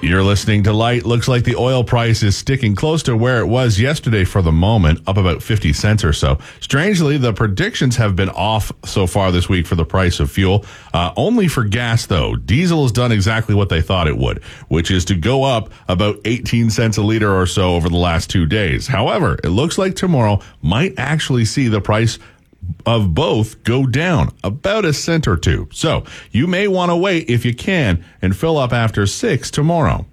You're listening to Light. Looks like the oil price is sticking close to where it was yesterday for the moment, up about 50 cents or so. Strangely, the predictions have been off so far this week for the price of fuel. Only for gas, though. Diesel has done exactly what they thought it would, which is to go up about 18 cents a liter or so over the last 2 days. However, it looks like tomorrow might actually see the price of both go down about a cent or two. So you may want to wait if you can and fill up after 6 tomorrow.